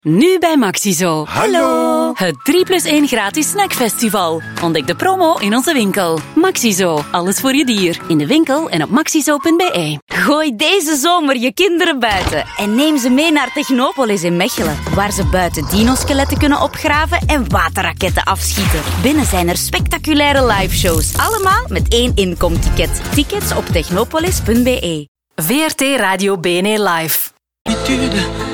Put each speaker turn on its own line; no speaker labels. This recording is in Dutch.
Nu bij Maxizo.
Hallo!
Het 3+1 gratis snackfestival. Ontdek de promo in onze winkel. Maxizo, alles voor je dier. In de winkel en op maxizo.be.
Gooi deze zomer je kinderen buiten en neem ze mee naar Technopolis in Mechelen, waar ze buiten dinoskeletten kunnen opgraven en waterraketten afschieten. Binnen zijn er spectaculaire liveshows, allemaal met 1 inkomticket. Tickets op technopolis.be.
VRT Radio BNE Live.